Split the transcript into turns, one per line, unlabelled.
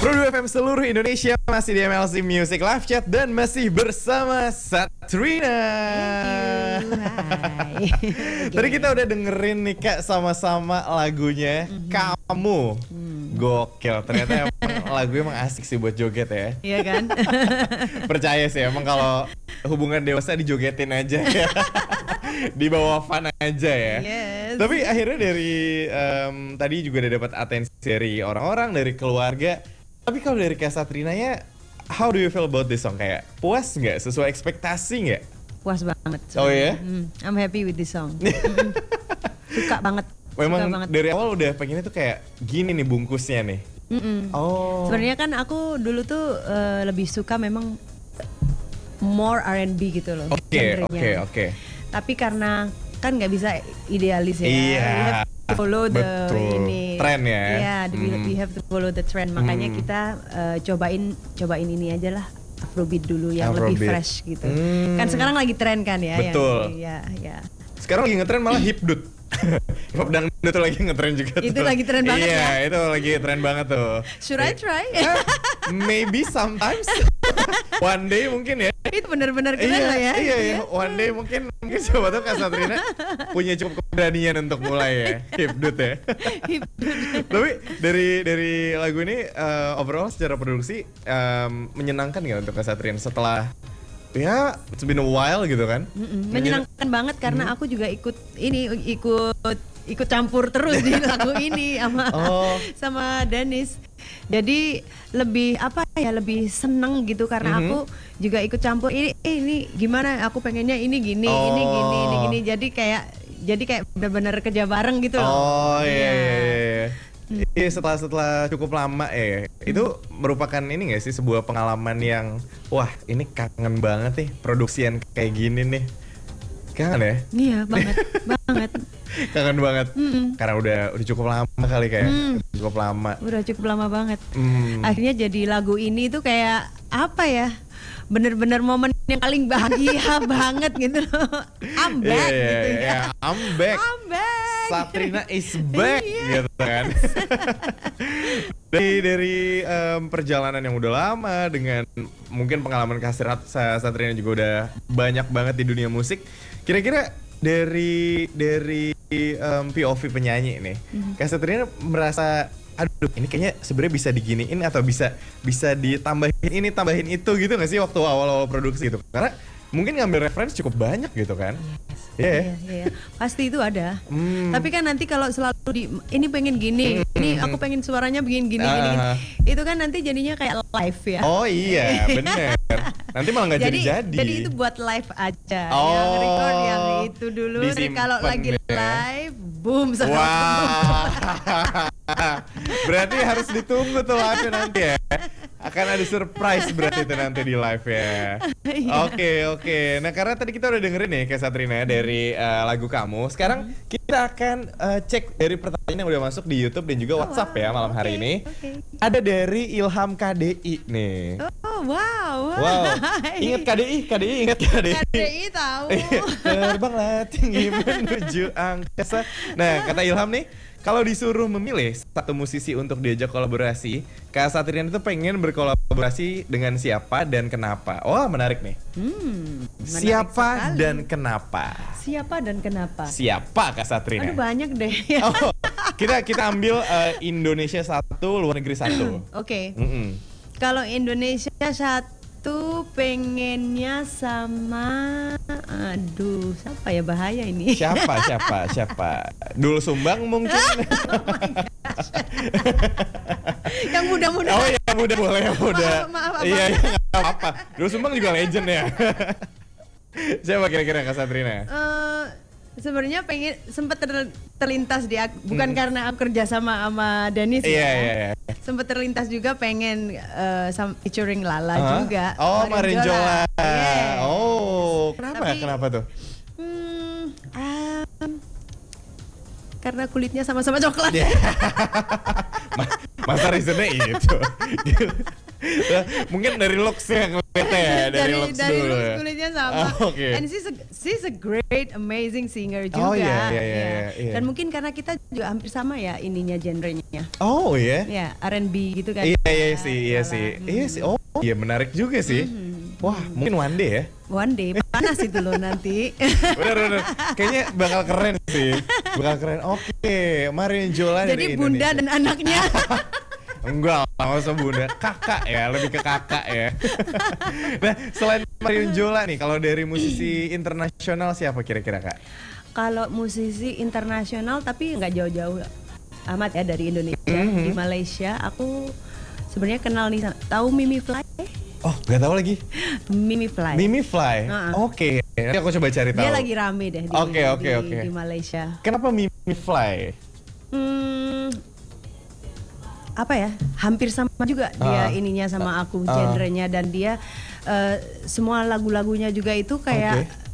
Pro2 FM seluruh Indonesia masih di MLC Music Live Chat dan masih bersama Satrina.
Hai.
Tadi kita udah dengerin nih Kak sama-sama lagunya Kamu. Gokil, ternyata emang lagunya emang asik sih buat joget ya.
Iya kan?
Percaya sih emang kalau hubungan dewasa dijogetin aja ya. Di bawah fun aja ya.
Yes.
Tapi akhirnya dari tadi juga udah dapat atensi dari orang-orang, dari keluarga. Tapi kalau dari Kak Satrina ya, how do you feel about this song? Kayak puas nggak? Sesuai ekspektasi nggak?
Puas banget.
Oh ya?
I'm happy with this song. Suka banget.
Memang
Suka banget.
dari awal udah pengennya tuh kayak gini nih bungkusnya nih. Oh.
Sebenarnya kan aku dulu tuh lebih suka memang more R&B gitu loh.
Oke.
Tapi karena kan nggak bisa idealis ya.
Iya.
We have to follow the
Betul.
ini.
Tren ya.
Iya, we have to follow the trend. Makanya kita cobain ini aja lah. Afrobeat dulu yang
Afrobeat.
lebih fresh gitu. Kan sekarang lagi tren kan ya.
Betul.
Ya.
Sekarang lagi ngetren malah hipdut. Hip-hop dangdut itu lagi ngetren juga tuh.
Itu lagi tren banget
iya,
ya.
itu lagi tren banget tuh.
Should I try?
Maybe sometimes. One day mungkin ya.
Itu benar-benar keren lah ya.
Iya. One day mungkin coba tuh Kak Satrina punya cukup keberanian untuk mulai ya hipdut ya. Tapi dari lagu ini overall secara produksi menyenangkan nggak untuk Kak Satrina setelah ya it's been a while gitu kan?
Menyenangkan banget karena aku juga ikut campur terus di lagu ini sama Dennis. Jadi lebih lebih seneng gitu karena aku juga ikut campur ini gimana aku pengennya ini gini. Jadi kayak benar-benar kerja bareng gitu loh.
Oh iya. Iya, setelah cukup lama itu merupakan ini nggak sih sebuah pengalaman yang wah ini kangen banget nih produksian kayak gini nih. Kangen ya?
Iya banget.
Kangen banget. Karena udah cukup lama kali kayak cukup lama.
Udah cukup lama banget. Akhirnya jadi lagu ini tuh kayak apa ya? Bener-bener momen yang paling bahagia banget gitu loh. I'm back gitu ya.
I'm back. Satrina is back gitu kan. dari perjalanan yang udah lama dengan mungkin pengalaman kasirat Satrina juga udah banyak banget di dunia musik. Kira-kira dari POV penyanyi nih, Kak Satrina merasa aduh ini kayaknya sebenarnya bisa diginiin atau bisa ditambahin ini tambahin itu gitu nggak sih waktu awal produksi itu? Karena mungkin ngambil referensi cukup banyak gitu kan.
Iya. Pasti itu ada. Tapi kan nanti kalau selalu ini pengen gini, ini aku pengen suaranya begini gini. Itu kan nanti jadinya kayak live ya.
Oh iya, bener. Nanti malah nggak jadi.
Jadi itu buat live aja. Yang record yang itu dulu. Kalau lagi live, boom sama.
Berarti harus ditunggu tuh live nanti ya. Akan ada surprise berarti itu nanti di live ya. Oke. Nah karena tadi kita udah dengerin nih Kak Satrina dari lagu Kamu. Sekarang kita akan cek dari pertanyaan yang udah masuk di YouTube dan juga WhatsApp ya malam hari ini. Ada dari Ilham KDI nih.
Oh wow.
Ingat KDI ingat KDI.
KDI tahu.
Terbanglah tinggi menuju angkasa. Nah kata Ilham nih, kalau disuruh memilih satu musisi untuk diajak kolaborasi, Kak Satrina itu pengen berkolaborasi dengan siapa dan kenapa? Wah menarik nih. Siapa dan kenapa? Siapa Kak Satrina?
Aduh banyak deh.
Kita ambil Indonesia satu, luar negeri satu.
Oke. Kalau Indonesia satu pengennya sama, aduh siapa ya, bahaya ini.
Siapa? Dul Sumbang mungkin.
Yang muda-muda.
Oh ya muda boleh yang muda.
Maaf.
Iya nggak apa-apa. Dul Sumbang juga legend ya. Siapa kira-kira Kak Satrina?
Sebenarnya pengen sempat terlintas bukan karena aku kerja sama Dennis
Iya.
Sempat terlintas juga pengen featuring Lala juga.
Oh, Marinjola.
Yeah.
Oh, kenapa tuh?
Karena kulitnya sama-sama coklat.
Masa reasonnya itu. Mungkin dari looks yang ngeliatnya ya, dari looks dulu.
Dari looks kulitnya sama.
Okay.
Dan she's a great, amazing singer juga.
Oh iya.
Dan mungkin karena kita juga hampir sama ya ininya genrenya.
Oh iya.
Ya R&B gitu kan.
Iya sih. Oh iya menarik juga sih. Wah mungkin one day ya.
One day panas itu loh nanti.
Bener. Kayaknya bakal keren sih. Bakal keren. Oke, Marion Jola dari
Jadi bunda
Indonesia.
dan anaknya.
Enggak, nggak usah bunda, kakak ya, lebih ke kakak ya. Nah, selain Marion Jola nih, kalau dari musisi internasional siapa kira-kira kak?
Kalau musisi internasional tapi nggak jauh-jauh amat ya dari Indonesia. Di Malaysia aku sebenarnya kenal nih, tahu Mimi Fly?
Oh, nggak tahu lagi.
Mimi Fly.
Mimi Fly. Oke. Nanti aku coba cari tahu.
Dia lagi rame deh
Oke.
di Malaysia.
Kenapa Mimi Fly?
Apa ya, hampir sama juga dia ininya sama aku genrenya, dan dia semua lagu-lagunya juga itu kayak